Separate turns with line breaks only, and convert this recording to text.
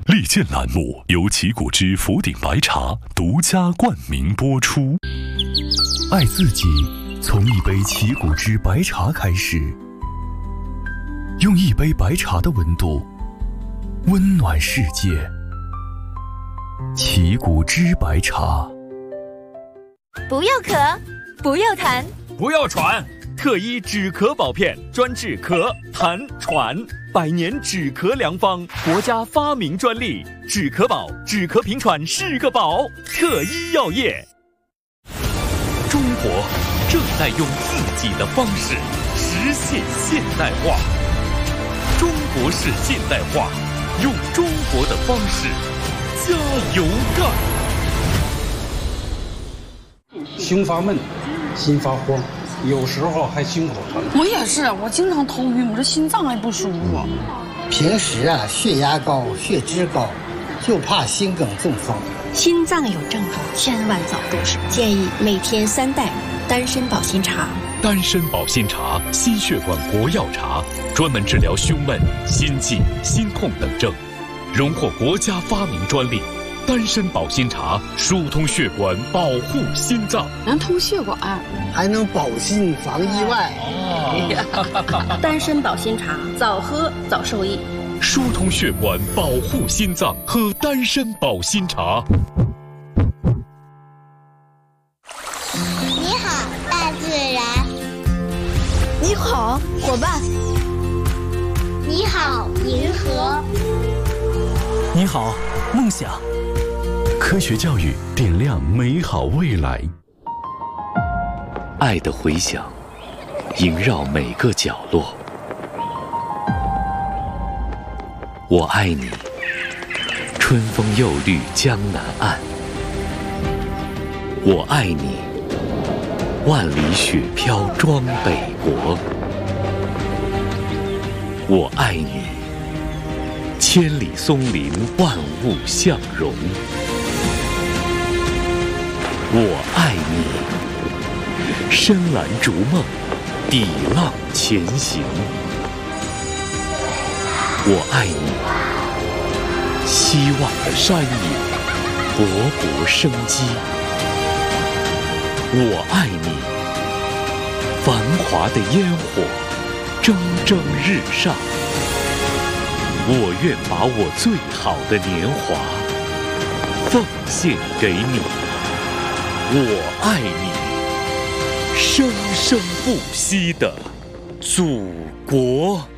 利剑栏目由奇谷之福鼎白茶独家冠名播出。爱自己，从一杯奇谷之白茶开始，用一杯白茶的温度温暖世界。奇谷之白茶。
不要咳，不要痰，
不要喘，特医止咳宝片，专治咳、痰、喘，100年止咳良方，国家发明专利，止咳宝，止咳平喘是个宝，特医药业。中国正在用自己的方式实现现代化，中国式现代化，用中国的方式加油干。
胸发闷，心发慌，有时候还心口疼。
我也是，我经常头晕，我这心脏还不舒服。
平时血压高、血脂高，就怕心梗中风。
心脏有症状，千万早入手。建议每天3袋丹参保心茶。
丹参保心茶，心血管国药茶，专门治疗胸闷、心悸、心痛等症，荣获国家发明专利。丹参保心茶疏通血管，保护心脏，
能通血管，
还能保心防意外。
丹参保心茶，早喝早受益。
疏通血管，保护心脏，喝丹参保心茶。
你好，大自然。
你好，伙伴。
你好，银河。
你好，梦想。
科学教育点亮美好未来。
爱的回响萦绕每个角落。我爱你，春风又绿江南岸。我爱你，万里雪飘装北国。我爱你，千里松林万物相融。我爱你，深蓝逐梦，抵浪前行。我爱你，希望的山野，勃勃生机。我爱你，繁华的烟火，蒸蒸日上。我愿把我最好的年华奉献给你。我爱你，生生不息的祖国。